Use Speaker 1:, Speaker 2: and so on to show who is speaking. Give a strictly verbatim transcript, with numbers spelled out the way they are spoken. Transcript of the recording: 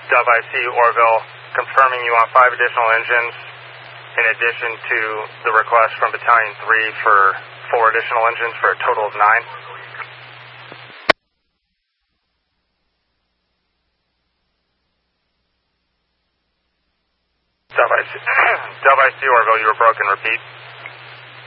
Speaker 1: Dub I C Orville, confirming you want five additional engines in addition to the request from Battalion three for four additional engines for a total of nine. Dub I C, Dub I C Orville, you were broken, repeat.